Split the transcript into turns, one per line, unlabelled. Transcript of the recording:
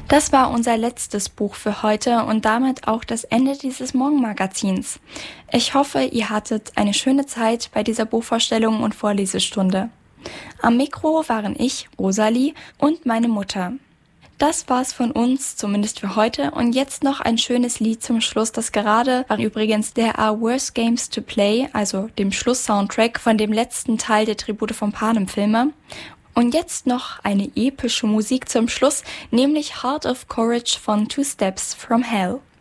Das war unser letztes Buch für heute und damit auch das Ende dieses Morgenmagazins. Ich hoffe, ihr hattet eine schöne Zeit bei dieser Buchvorstellung und Vorlesestunde. Am Mikro waren ich, Rosalie, und meine Mutter. Das war's von uns, zumindest für heute. Und jetzt noch ein schönes Lied zum Schluss. Das gerade war übrigens There Are Worse Games to Play, also dem Schluss-Soundtrack von dem letzten Teil der Tribute von Panem-Filme. Und jetzt noch eine epische Musik zum Schluss, nämlich Heart of Courage von Two Steps from Hell.